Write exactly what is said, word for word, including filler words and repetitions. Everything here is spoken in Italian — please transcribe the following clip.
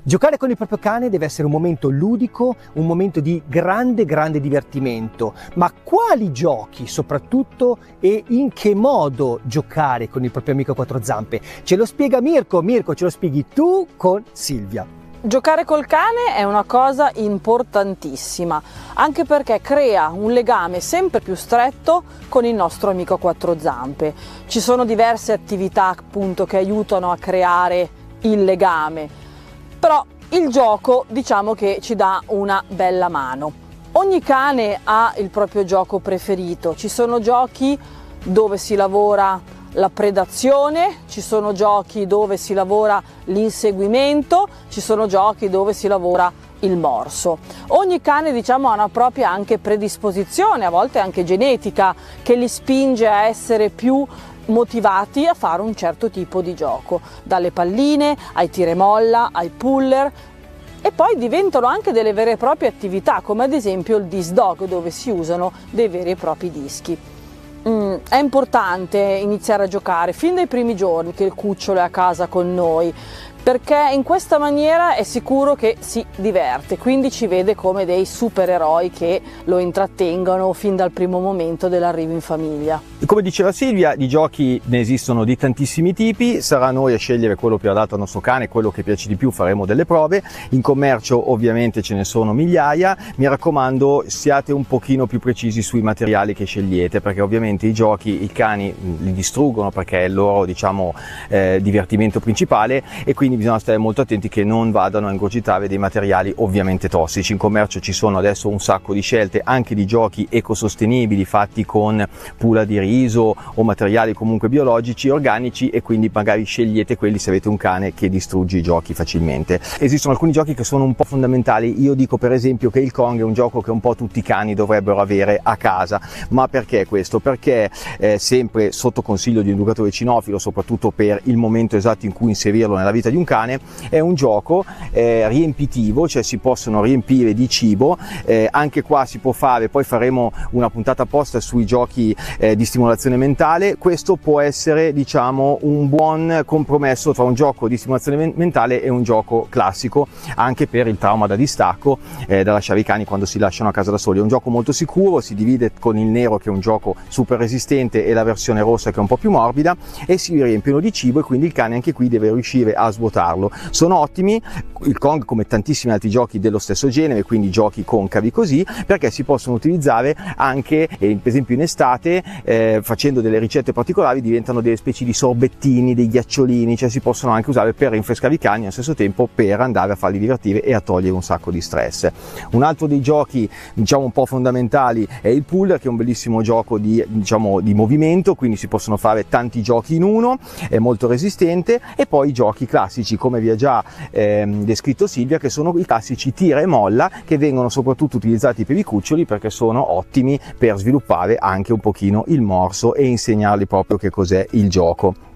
Giocare con il proprio cane deve essere un momento ludico, un momento di grande grande divertimento, ma quali giochi soprattutto e in che modo giocare con il proprio amico a quattro zampe? Ce lo spiega Mirko. Mirko, ce lo spieghi tu con Silvia. Giocare col cane è una cosa importantissima, anche perché crea un legame sempre più stretto con il nostro amico a quattro zampe. Ci sono diverse attività appunto che aiutano a creare il legame. Però il gioco diciamo che ci dà una bella mano. Ogni cane ha il proprio gioco preferito, ci sono giochi dove si lavora la predazione, ci sono giochi dove si lavora l'inseguimento, ci sono giochi dove si lavora il morso. Ogni cane diciamo ha una propria anche predisposizione, a volte anche genetica, che li spinge a essere più motivati a fare un certo tipo di gioco, dalle palline ai tira e molla ai puller, e poi diventano anche delle vere e proprie attività, come ad esempio il disc dog, dove si usano dei veri e propri dischi. Mm, è importante iniziare a giocare fin dai primi giorni che il cucciolo è a casa con noi, perché in questa maniera è sicuro che si diverte, quindi ci vede come dei supereroi che lo intrattengono fin dal primo momento dell'arrivo in famiglia. Come diceva Silvia, di giochi ne esistono di tantissimi tipi, sarà a noi a scegliere quello più adatto al nostro cane, quello che piace di più. Faremo delle prove, in commercio ovviamente ce ne sono migliaia. Mi raccomando, siate un pochino più precisi sui materiali che scegliete, perché ovviamente i giochi i cani li distruggono perché è il loro diciamo eh, divertimento principale, e quindi bisogna stare molto attenti che non vadano a ingurgitare dei materiali ovviamente tossici. In commercio ci sono adesso un sacco di scelte anche di giochi ecosostenibili fatti con pulla di riso o materiali comunque biologici, organici, e quindi magari scegliete quelli se avete un cane che distrugge i giochi facilmente. Esistono alcuni giochi che sono un po' fondamentali. Io dico per esempio che il Kong è un gioco che un po' tutti i cani dovrebbero avere a casa. Ma perché questo? Perché eh, sempre sotto consiglio di un educatore cinofilo, soprattutto per il momento esatto in cui inserirlo nella vita di un cane, è un gioco eh, riempitivo, cioè si possono riempire di cibo. Eh, anche qua si può fare, poi faremo una puntata apposta sui giochi eh, di stimolazione mentale. Questo può essere diciamo un buon compromesso tra un gioco di stimolazione men mentale e un gioco classico, anche per il trauma da distacco eh, da lasciare i cani quando si lasciano a casa da soli. È un gioco molto sicuro, si divide con il nero che è un gioco super resistente e la versione rossa che è un po' più morbida, e si riempiono di cibo, e quindi il cane anche qui deve riuscire a svuotarlo. Sono ottimi il Kong come tantissimi altri giochi dello stesso genere, quindi giochi concavi così, perché si possono utilizzare anche eh, per esempio in estate eh, facendo delle ricette particolari, diventano delle specie di sorbettini, dei ghiacciolini, cioè si possono anche usare per rinfrescare i cani, allo stesso tempo per andare a farli divertire e a togliere un sacco di stress. Un altro dei giochi diciamo un po' fondamentali è il puller, che è un bellissimo gioco di, diciamo, di movimento, quindi si possono fare tanti giochi in uno, è molto resistente. E poi i giochi classici, come vi ha già ehm, descritto Silvia, che sono i classici tira e molla, che vengono soprattutto utilizzati per i cuccioli perché sono ottimi per sviluppare anche un pochino il morso e insegnargli proprio che cos'è il gioco.